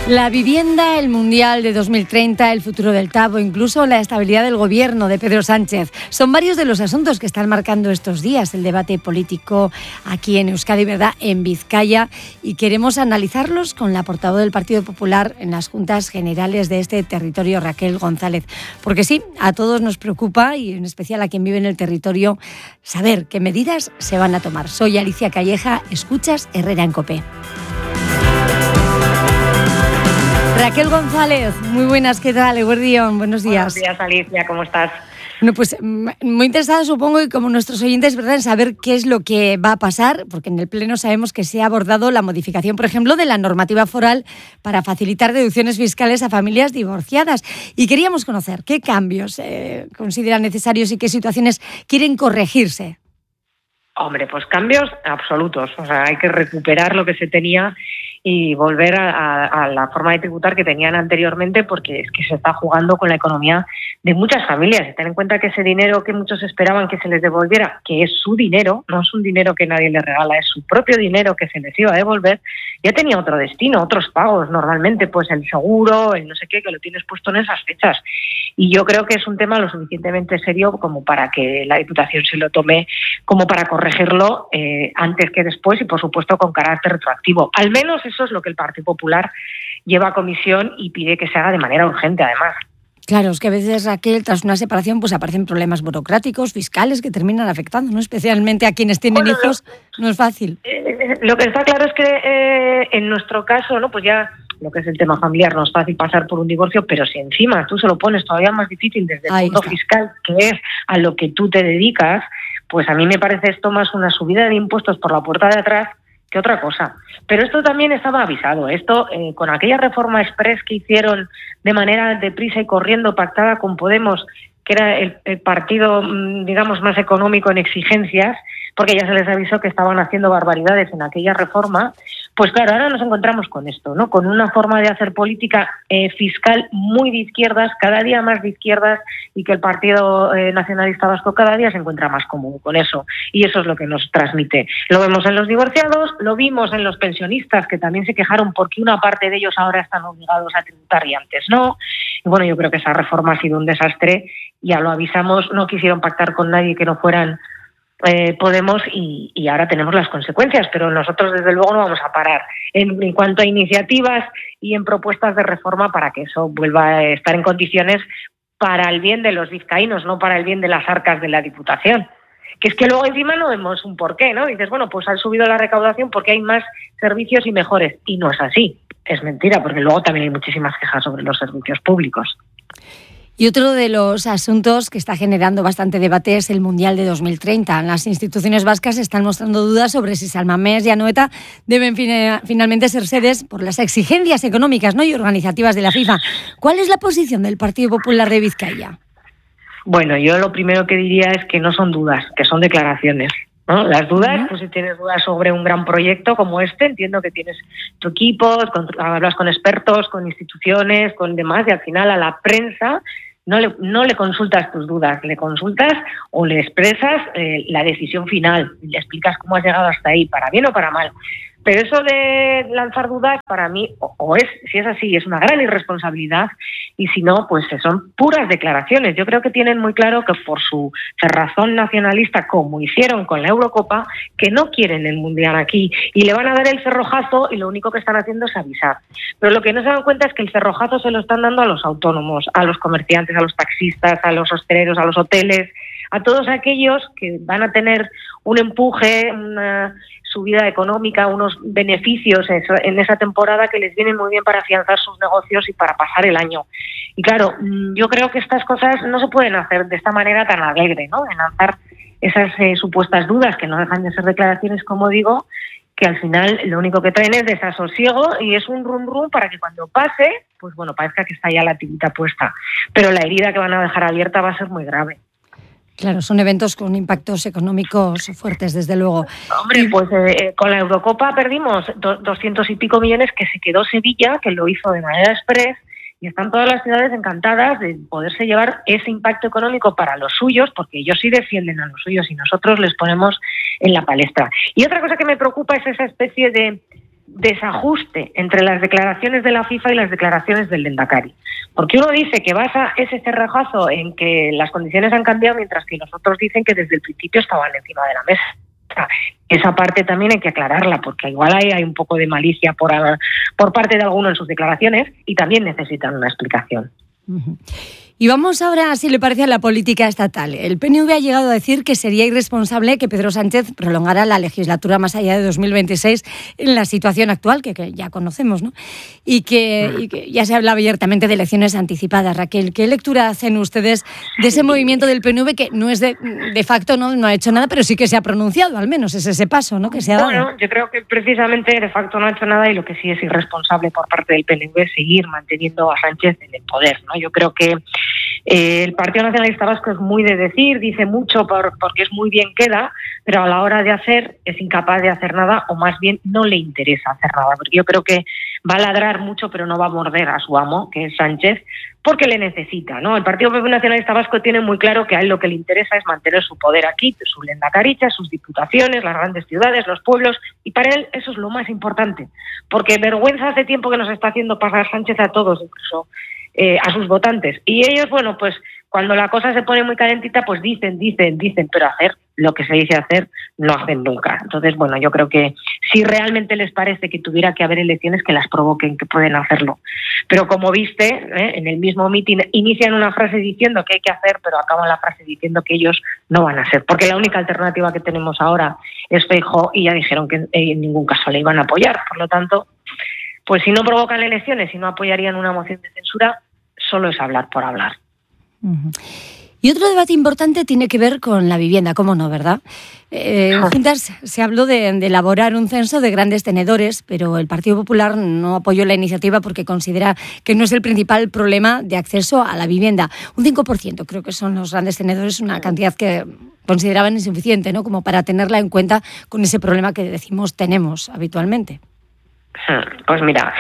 La vivienda, el Mundial de 2030, el futuro del TAV o incluso la estabilidad del gobierno de Pedro Sánchez son varios de los asuntos que están marcando estos días el debate político aquí en Euskadi, ¿verdad?, en Vizcaya, y queremos analizarlos con la portavoz del Partido Popular en las Juntas Generales de este territorio, Raquel González. Porque sí, a todos nos preocupa, y en especial a quien vive en el territorio, saber qué medidas se van a tomar. Soy Alicia Calleja, escuchas Herrera en COPE. Raquel González, muy buenas, ¿qué tal? Eguerdión, buenos días. Buenos días, Alicia, ¿cómo estás? Bueno, pues muy interesada, supongo, y como nuestros oyentes, ¿verdad?, en saber qué es lo que va a pasar, porque en el Pleno sabemos que se ha abordado la modificación, por ejemplo, de la normativa foral para facilitar deducciones fiscales a familias divorciadas. Y queríamos conocer qué cambios consideran necesarios y qué situaciones quieren corregirse. Hombre, pues cambios absolutos. O sea, hay que recuperar lo que se tenía y volver a la forma de tributar que tenían anteriormente, porque es que se está jugando con la economía de muchas familias. Ten en cuenta que ese dinero que muchos esperaban que se les devolviera, que es su dinero, no es un dinero que nadie les regala, es su propio dinero que se les iba a devolver, ya tenía otro destino, otros pagos normalmente, pues el seguro, el no sé qué, que lo tienes puesto en esas fechas. Y yo creo que es un tema lo suficientemente serio como para que la Diputación se lo tome como para corregirlo antes que después y, por supuesto, con carácter retroactivo. Al menos eso es lo que el Partido Popular lleva a comisión y pide que se haga de manera urgente, además. Claro, es que a veces, Raquel, tras una separación, pues aparecen problemas burocráticos, fiscales, que terminan afectando, ¿no?, especialmente a quienes tienen hijos. No es fácil. Lo que está claro es que en nuestro caso, ¿no?, pues ya lo que es el tema familiar no es fácil pasar por un divorcio, pero si encima tú se lo pones todavía más difícil desde el punto fiscal, que es a lo que tú te dedicas, pues a mí me parece esto más una subida de impuestos por la puerta de atrás que otra cosa. Pero esto también estaba avisado. Esto, con aquella reforma express que hicieron de manera deprisa y corriendo, pactada con Podemos, que era el partido, digamos, más económico en exigencias, porque ya se les avisó que estaban haciendo barbaridades en aquella reforma, pues claro, ahora nos encontramos con esto, ¿no?, con una forma de hacer política fiscal muy de izquierdas, cada día más de izquierdas, y que el Partido Nacionalista Vasco cada día se encuentra más cómodo con eso, y eso es lo que nos transmite. Lo vemos en los divorciados, lo vimos en los pensionistas, que también se quejaron porque una parte de ellos ahora están obligados a tributar y antes no. Y bueno, yo creo que esa reforma ha sido un desastre, ya lo avisamos, no quisieron pactar con nadie que no fueran Podemos, y ahora tenemos las consecuencias, pero nosotros desde luego no vamos a parar en cuanto a iniciativas y en propuestas de reforma para que eso vuelva a estar en condiciones para el bien de los vizcaínos, no para el bien de las arcas de la Diputación. Que es que luego encima no vemos un porqué, ¿no? Dices, bueno, pues han subido la recaudación porque hay más servicios y mejores, y no es así, es mentira, porque luego también hay muchísimas quejas sobre los servicios públicos. Y otro de los asuntos que está generando bastante debate es el Mundial de 2030. Las instituciones vascas están mostrando dudas sobre si San Mamés y Anoeta deben finalmente ser sedes por las exigencias económicas, ¿no?, y organizativas de la FIFA. ¿Cuál es la posición del Partido Popular de Vizcaya? Bueno, yo lo primero que diría es que no son dudas, que son declaraciones, ¿no? Las dudas, pues si tienes dudas sobre un gran proyecto como este, entiendo que tienes tu equipo, hablas con expertos, con instituciones, con demás, y al final a la prensa no le consultas tus dudas, le consultas o le expresas la decisión final, le explicas cómo has llegado hasta ahí, para bien o para mal. Pero eso de lanzar dudas, para mí, si es así, es una gran irresponsabilidad, y si no, pues son puras declaraciones. Yo creo que tienen muy claro que por su cerrazón nacionalista, como hicieron con la Eurocopa, que no quieren el Mundial aquí, y le van a dar el cerrojazo, y lo único que están haciendo es avisar. Pero lo que no se dan cuenta es que el cerrojazo se lo están dando a los autónomos, a los comerciantes, a los taxistas, a los hosteleros, a los hoteles, a todos aquellos que van a tener un empuje, una subida económica, unos beneficios en esa temporada que les vienen muy bien para afianzar sus negocios y para pasar el año. Y claro, yo creo que estas cosas no se pueden hacer de esta manera tan alegre, ¿no?, de lanzar esas supuestas dudas que no dejan de ser declaraciones, como digo, que al final lo único que traen es desasosiego y es un rum rum para que cuando pase, pues bueno, parezca que está ya la tirita puesta. Pero la herida que van a dejar abierta va a ser muy grave. Claro, son eventos con impactos económicos fuertes, desde luego. Hombre, pues con la Eurocopa perdimos 200 y pico millones, que se quedó Sevilla, que lo hizo de manera express, y están todas las ciudades encantadas de poderse llevar ese impacto económico para los suyos, porque ellos sí defienden a los suyos y nosotros les ponemos en la palestra. Y otra cosa que me preocupa es esa especie de desajuste entre las declaraciones de la FIFA y las declaraciones del Lehendakari. Porque uno dice que basa ese cerrojazo en que las condiciones han cambiado, mientras que los otros dicen que desde el principio estaban encima de la mesa. Esa parte también hay que aclararla, porque igual hay un poco de malicia por parte de alguno en sus declaraciones y también necesitan una explicación. Uh-huh. Y vamos ahora, si le parece, a la política estatal. El PNV ha llegado a decir que sería irresponsable que Pedro Sánchez prolongara la legislatura más allá de 2026 en la situación actual, que ya conocemos, ¿no? Y que ya se habla abiertamente de elecciones anticipadas. Raquel, ¿qué lectura hacen ustedes de ese movimiento del PNV que no es de facto, no ha hecho nada, pero sí que se ha pronunciado, al menos es ese paso, ¿no?, que se ha dado? Bueno, yo creo que precisamente de facto no ha hecho nada, y lo que sí es irresponsable por parte del PNV es seguir manteniendo a Sánchez en el poder, ¿no? Yo creo que el Partido Nacionalista Vasco es muy de decir, dice mucho porque es muy bien queda, pero a la hora de hacer es incapaz de hacer nada, o más bien no le interesa hacer nada, porque yo creo que va a ladrar mucho pero no va a morder a su amo, que es Sánchez, porque le necesita, ¿no? El Partido Nacionalista Vasco tiene muy claro que a él lo que le interesa es mantener su poder aquí, su lehendakaricha, sus diputaciones, las grandes ciudades, los pueblos, y para él eso es lo más importante, porque vergüenza hace tiempo que nos está haciendo pasar Sánchez a todos, incluso a sus votantes. Y ellos, bueno, pues cuando la cosa se pone muy calentita, pues dicen, pero hacer lo que se dice hacer no hacen nunca. Entonces, bueno, yo creo que si realmente les parece que tuviera que haber elecciones, que las provoquen, que pueden hacerlo. Pero como viste, en el mismo mitin inician una frase diciendo que hay que hacer, pero acaban la frase diciendo que ellos no van a ser, porque la única alternativa que tenemos ahora es Feijóo, y ya dijeron que en ningún caso le iban a apoyar. Por lo tanto, pues si no provocan elecciones y no apoyarían una moción de censura, solo es hablar por hablar. Uh-huh. Y otro debate importante tiene que ver con la vivienda, ¿cómo no, verdad? En Juntas se habló de elaborar un censo de grandes tenedores, pero el Partido Popular no apoyó la iniciativa porque considera que no es el principal problema de acceso a la vivienda. Un 5% creo que son los grandes tenedores, una cantidad que consideraban insuficiente, ¿no?, como para tenerla en cuenta con ese problema que decimos tenemos habitualmente. Pues mira,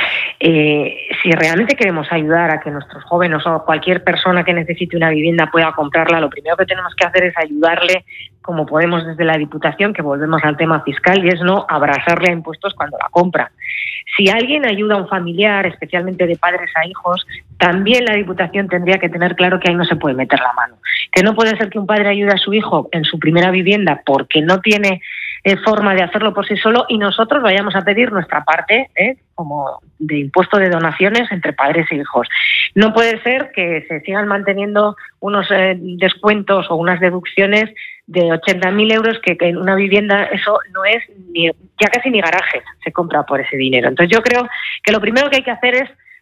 si realmente queremos ayudar a que nuestros jóvenes o cualquier persona que necesite una vivienda pueda comprarla, lo primero que tenemos que hacer es ayudarle como podemos desde la Diputación, que volvemos al tema fiscal, y es no abrasarle a impuestos cuando la compra. Si alguien ayuda a un familiar, especialmente de padres a hijos, también la Diputación tendría que tener claro que ahí no se puede meter la mano. Que no puede ser que un padre ayude a su hijo en su primera vivienda porque no tiene forma de hacerlo por sí solo, y nosotros vayamos a pedir nuestra parte, como de impuesto de donaciones entre padres e hijos. No puede ser que se sigan manteniendo unos descuentos o unas deducciones de 80.000 euros que en una vivienda eso no es ya casi ni garaje se compra por ese dinero. Entonces yo creo que lo primero que hay que hacer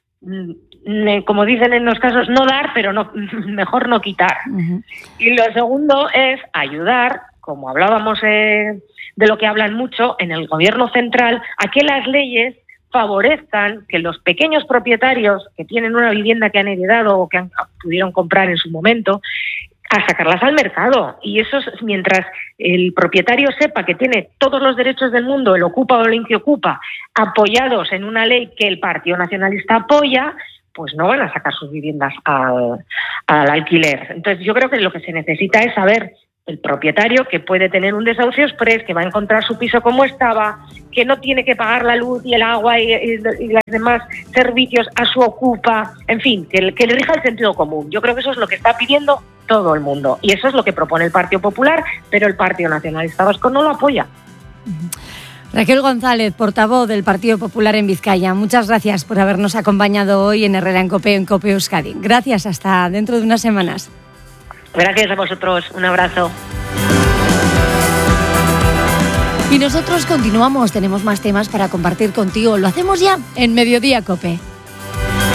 es, como dicen en los casos, no dar, pero no, mejor no quitar. Uh-huh. Y lo segundo es ayudar, como hablábamos de lo que hablan mucho en el gobierno central, a que las leyes favorezcan que los pequeños propietarios que tienen una vivienda que han heredado o que pudieron comprar en su momento, a sacarlas al mercado. Y eso, mientras el propietario sepa que tiene todos los derechos del mundo, el ocupa o el ocupa, apoyados en una ley que el Partido Nacionalista apoya, pues no van a sacar sus viviendas al alquiler. Entonces yo creo que lo que se necesita es saber el propietario que puede tener un desahucio express, que va a encontrar su piso como estaba, que no tiene que pagar la luz y el agua y los demás servicios a su ocupa, en fin, que le rija el sentido común. Yo creo que eso es lo que está pidiendo todo el mundo, y eso es lo que propone el Partido Popular, pero el Partido Nacionalista Vasco no lo apoya. Raquel González, portavoz del Partido Popular en Vizcaya, muchas gracias por habernos acompañado hoy en Herrera en COPE Euskadi. Gracias, hasta dentro de unas semanas. Gracias a vosotros, un abrazo. Y nosotros continuamos, tenemos más temas para compartir contigo. Lo hacemos ya en Mediodía COPE.